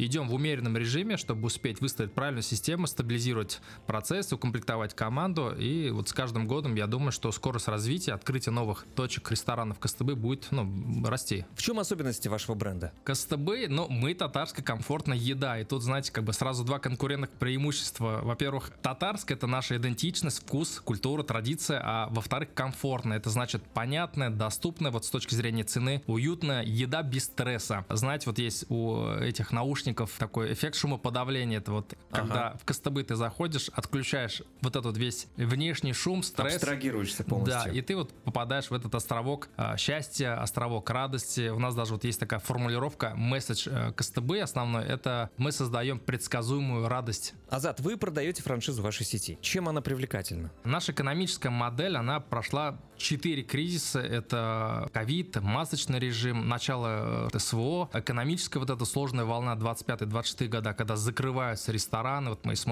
идем в умеренном режиме, чтобы успеть выстроить правильную систему, стабилизировать процессы, укомплектовать команду. И вот с каждым годом, я думаю, что скорость развития, открытие новых точек ресторанов КСТБ будет расти. В чем особенности вашего бренда? КСТБ, мы татарская комфортная еда. И тут, знаете, сразу два конкурентных преимущества. Во-первых, татарская — это наша идентичность, вкус, культура, традиция. А во-вторых, комфортная. Это значит понятная, доступная, с точки зрения цены, уютная еда без стресса. Знаете, есть у этих наушников такой эффект шумоподавления. Это когда в КСТБ ты заходишь, отключаешь этот весь внешний шум, стресс. Абстрагируешься полностью. Да, и ты попадаешь в этот островок счастья, островок радости. У нас даже есть такая формулировка, месседж КСТБ основной, это мы создаем предсказуемую радость. Азат, вы продаете франшизу вашей сети. Чем она привлекательна? Наша экономическая модель, она прошла 4 кризиса. Это ковид, масочный режим, начало СВО, экономическая эта сложная волна 25-26 года, когда закрываются рестораны. Мы смотрим